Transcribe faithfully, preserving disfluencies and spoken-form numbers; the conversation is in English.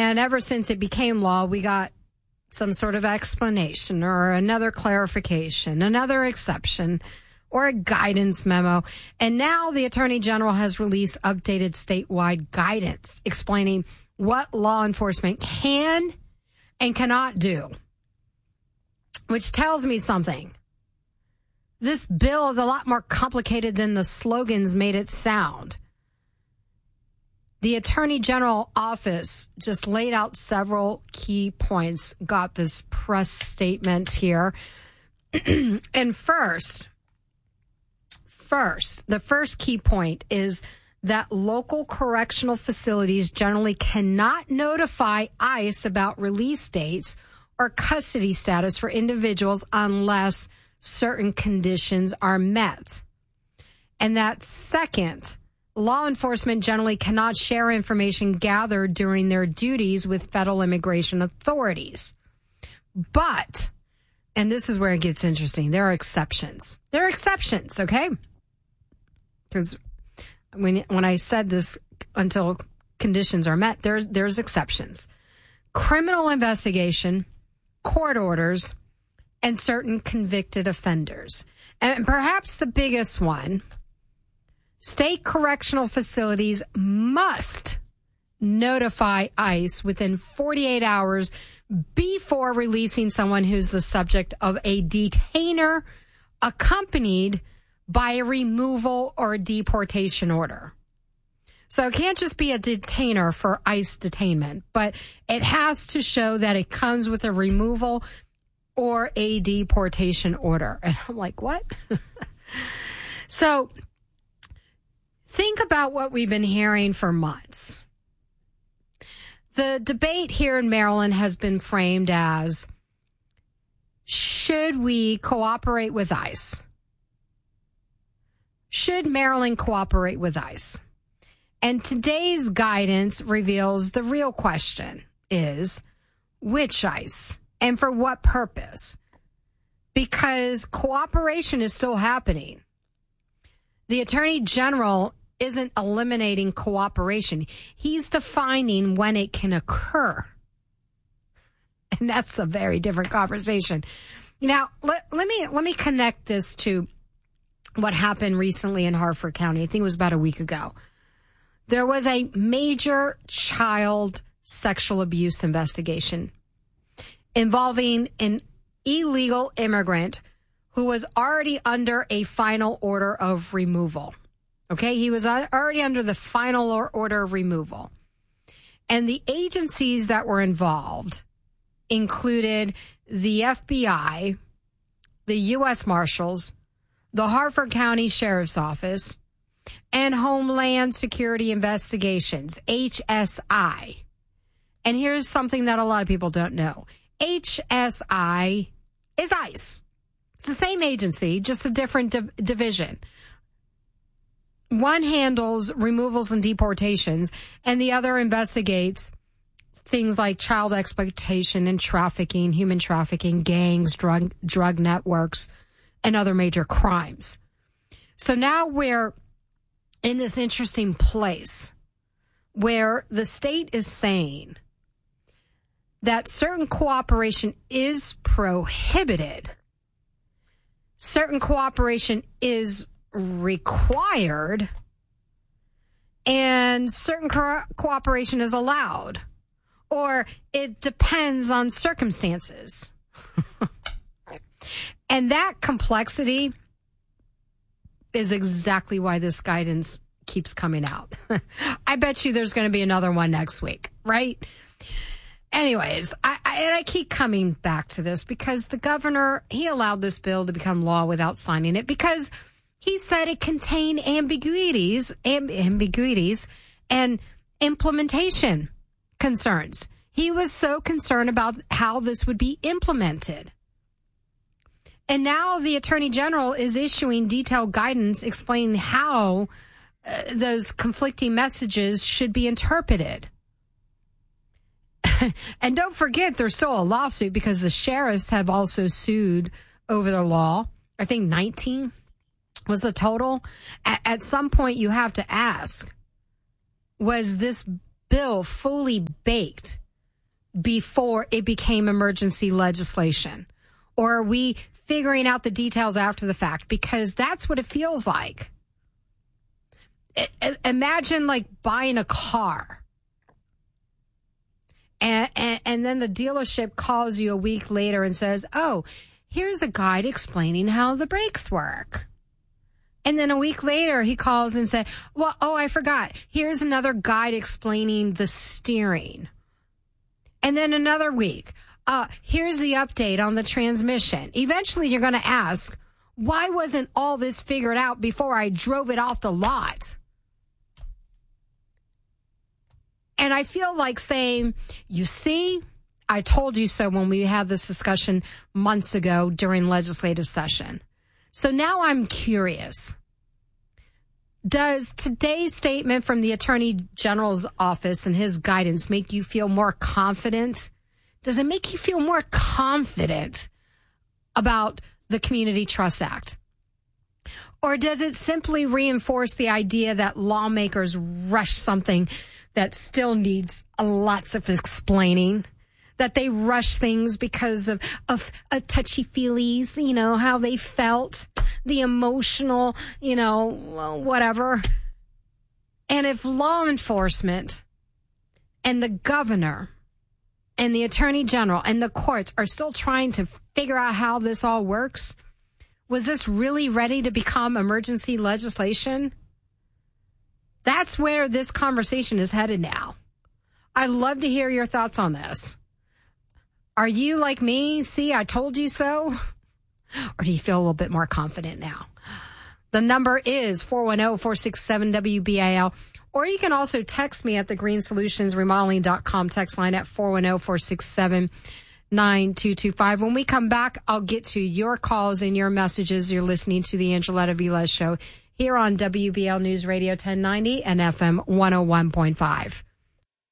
And ever since it became law, we got some sort of explanation or another clarification, another exception, or a guidance memo. And now the Attorney General has released updated statewide guidance explaining what law enforcement can and cannot do, which tells me something. This bill is a lot more complicated than the slogans made it sound. The Attorney General office just laid out several key points, got this press statement here. And first, first, the first key point is that local correctional facilities generally cannot notify ICE about release dates or custody status for individuals unless certain conditions are met. And that second, law enforcement generally cannot share information gathered during their duties with federal immigration authorities. But, and this is where it gets interesting, there are exceptions. There are exceptions, okay? Because when when I said this, until conditions are met, there's there's exceptions. Criminal investigation, court orders, and certain convicted offenders. And perhaps the biggest one, state correctional facilities must notify ICE within forty-eight hours before releasing someone who's the subject of a detainer accompanied by a removal or a deportation order. So it can't just be a detainer for ICE detainment, but it has to show that it comes with a removal or a deportation order. And I'm like, what? So think about what we've been hearing for months. The debate here in Maryland has been framed as, should we cooperate with ICE? Should Maryland cooperate with ICE? And today's guidance reveals the real question is, which ICE and for what purpose? Because cooperation is still happening. The Attorney General isn't eliminating cooperation. He's defining when it can occur. And that's a very different conversation. Now, let, let me let me connect this to what happened recently in Harford County. I think it was about a week ago. There was a major child sexual abuse investigation involving an illegal immigrant who was already under a final order of removal. Okay, he was already under the final order of removal. And the agencies that were involved included the F B I, the U S Marshals, the Harford County Sheriff's Office, and Homeland Security Investigations, H S I. And here's something that a lot of people don't know. H S I is ICE. It's the same agency, just a different div- division. One handles removals and deportations, and the other investigates things like child exploitation and trafficking, human trafficking, gangs, drug drug networks, and other major crimes. So now we're in this interesting place where the state is saying that certain cooperation is prohibited, certain cooperation is required, and certain co- cooperation is allowed, or it depends on circumstances. And that complexity is exactly why this guidance keeps coming out. I bet you there's going to be another one next week, right? Anyways, I, I, and I keep coming back to this because the governor, he allowed this bill to become law without signing it because he said it contained ambiguities, amb- ambiguities and implementation concerns. He was so concerned about how this would be implemented. And now the Attorney General is issuing detailed guidance explaining how uh, those conflicting messages should be interpreted. And don't forget, there's still a lawsuit because the sheriffs have also sued over the law. I think nineteen was the total. At, at some point, you have to ask, was this bill fully baked before it became emergency legislation? Or are we figuring out the details after the fact? Because that's what it feels like. I- imagine like buying a car. And, and, and then the dealership calls you a week later and says, oh, here's a guide explaining how the brakes work. And then a week later, he calls and said, well, oh, I forgot. Here's another guide explaining the steering. And then another week, uh, here's the update on the transmission. Eventually, you're going to ask, why wasn't all this figured out before I drove it off the lot? And I feel like saying, you see, I told you so when we had this discussion months ago during legislative session. So now I'm curious. Does today's statement from the Attorney General's office and his guidance make you feel more confident? Does it make you feel more confident about the Community Trust Act? Or does it simply reinforce the idea that lawmakers rush something that still needs lots of explaining? That they rush things because of, of, of touchy-feelies, you know, how they felt, the emotional, you know, whatever. And if law enforcement and the governor and the attorney general and the courts are still trying to figure out how this all works, was this really ready to become emergency legislation? That's where this conversation is headed now. I'd love to hear your thoughts on this. Are you like me? See, I told you so? Or do you feel a little bit more confident now? The number is four one zero, four six seven, W B I L. Or you can also text me at the green solutions remodeling dot com text line at four one zero, four six seven, nine two two five. When we come back, I'll get to your calls and your messages. You're listening to the Angeletta Vilez Show here on W B L News Radio ten ninety and F M one oh one point five.